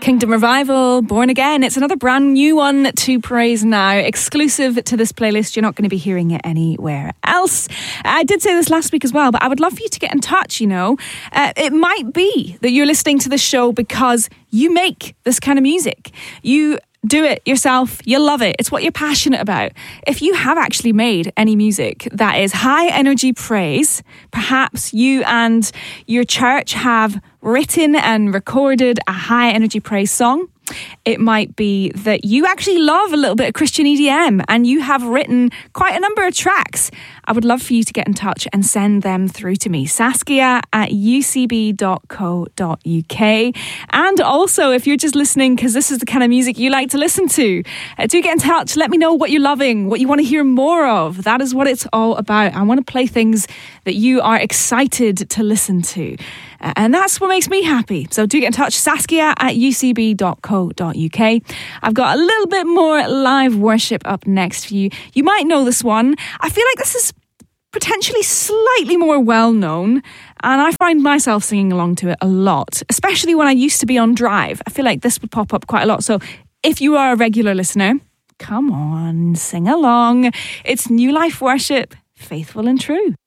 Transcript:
Kingdom Revival, Born Again. It's another brand new one to praise now, exclusive to this playlist. You're not going to be hearing it anywhere else. I did say this last week as well, but I would love for you to get in touch, It might be that you're listening to this show because you make this kind of music. You do it yourself. You love it. It's what you're passionate about. If you have actually made any music that is high energy praise, perhaps you and your church have written and recorded a high energy praise song. It might be that you actually love a little bit of Christian EDM and you have written quite a number of tracks. I would love for you to get in touch and send them through to me. Saskia@ucb.co.uk. And also, if you're just listening because this is the kind of music you like to listen to, do get in touch. Let me know what you're loving, what you want to hear more of. That is what it's all about. I want to play things that you are excited to listen to. And that's what makes me happy. So do get in touch, Saskia@ucb.co.uk. I've got a little bit more live worship up next for you. You might know this one. I feel like this is potentially slightly more well-known, and I find myself singing along to it a lot, especially when I used to be on drive. I feel like this would pop up quite a lot. So if you are a regular listener, come on, sing along. It's New Life Worship, Faithful and True.